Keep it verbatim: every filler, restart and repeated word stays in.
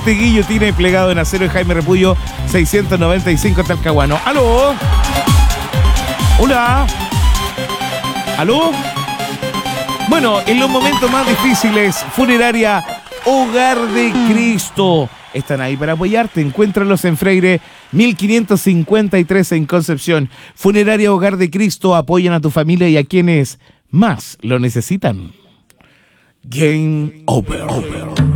Fuerte Guillotina y Plegado en Acero y Jaime Repullo seiscientos noventa y cinco Talcahuano. ¡Aló! ¡Hola! ¿Aló? Bueno, en los momentos más difíciles, Funeraria Hogar de Cristo. Están ahí para apoyarte. Encuéntralos en Freire mil quinientos cincuenta y tres en Concepción. Funeraria Hogar de Cristo, apoyan a tu familia y a quienes más lo necesitan. Game over. over.